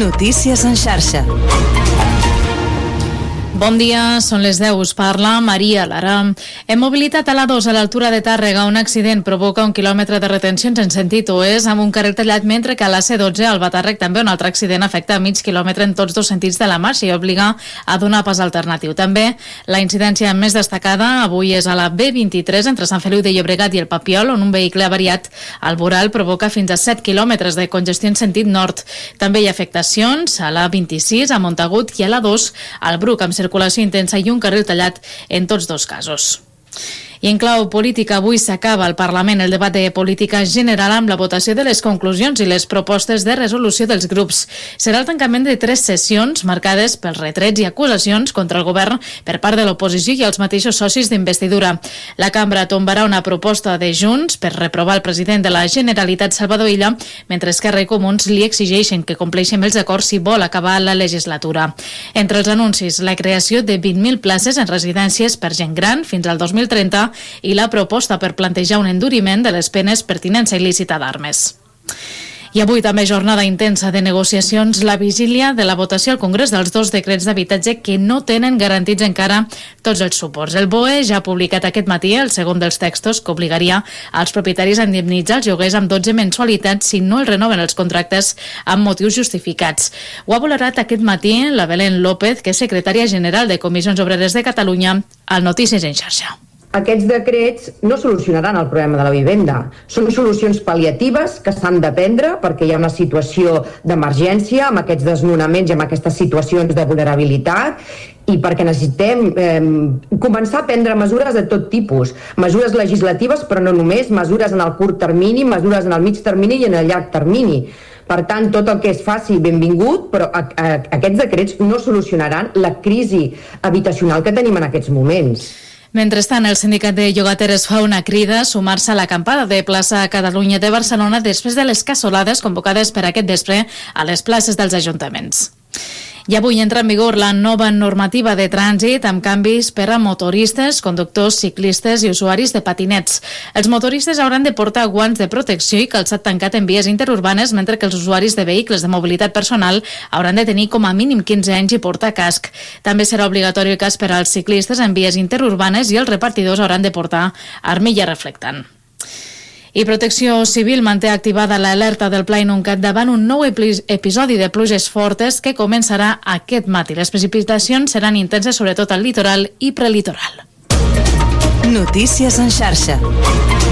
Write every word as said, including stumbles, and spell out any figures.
Notícies en xarxa. Bon dia, són les deu, us parla Maria Lara. Hem mobilitat a l'A dos a l'altura de Tàrrega. Un accident provoca un quilòmetre de retencions en sentit oest amb un carril tallat, mentre que a la C dotze al Batàrrec també un altre accident afecta a mig quilòmetre en tots dos sentits de la marxa i obliga a donar pas alternatiu. També la incidència més destacada avui és a la B vint-i-tres entre Sant Feliu de Llobregat i el Papiol, on un vehicle avariat al voral provoca fins a set quilòmetres de congestió en sentit nord. També hi ha afectacions a la vint-i-sis, a Montagut, i a la dos al Bruc, amb circulació circulació intensa i un carril tallat en tots dos casos. I en clau política, avui s'acaba al Parlament el debat de política general amb la votació de les conclusions i les propostes de resolució dels grups. Serà el tancament de tres sessions marcades pels retrets i acusacions contra el govern per part de l'oposició i els mateixos socis d'investidura. La cambra tombarà una proposta de Junts per reprovar el president de la Generalitat, Salvador Illa, mentre Esquerra i Comuns li exigeixen que compleixi amb els acords si vol acabar la legislatura. Entre els anuncis, la creació de vint mil places en residències per gent gran fins al dos mil trenta i la proposta per plantejar un enduriment de les penes per tinença il·lícita d'armes. I avui també jornada intensa de negociacions, la vigília de la votació al Congrés dels dos decrets d'habitatge que no tenen garantits encara tots els suports. El B O E ja ha publicat aquest matí el segon dels textos que obligaria als propietaris a indemnitzar els lloguers amb dotze mensualitats si no els renoven els contractes amb motius justificats. Ho ha valorat aquest matí la Belén López, que és secretària general de Comissions Obreres de Catalunya, al Notícies en xarxa. Aquests decrets no solucionaran el problema de la vivenda. Són solucions pal·liatives que s'han de prendre perquè hi ha una situació d'emergència amb aquests desnonaments i amb aquestes situacions de vulnerabilitat i perquè necessitem eh, començar a prendre mesures de tot tipus. Mesures legislatives, però no només, mesures en el curt termini, mesures en el mig termini i en el llarg termini. Per tant, tot el que es faci, benvingut, però a, a, aquests decrets no solucionaran la crisi habitacional que tenim en aquests moments. Mentrestant, el sindicat de llogateres fa una crida a sumar-se a l'acampada de plaça Catalunya de Barcelona després de les cassolades convocades per aquest vespre a les places dels ajuntaments. I avui entra en vigor la nova normativa de trànsit amb canvis per a motoristes, conductors, ciclistes i usuaris de patinets. Els motoristes hauran de portar guants de protecció i calçat tancat en vies interurbanes, mentre que els usuaris de vehicles de mobilitat personal hauran de tenir com a mínim quinze anys i portar casc. També serà obligatori el cas per als ciclistes en vies interurbanes i els repartidors hauran de portar armilla reflectant. I Protecció Civil manté activada l'alerta del Pla Inuncat davant un nou episodi de pluges fortes que començarà aquest matí. Les precipitacions seran intenses sobretot al litoral i prelitoral. Notícies en xarxa.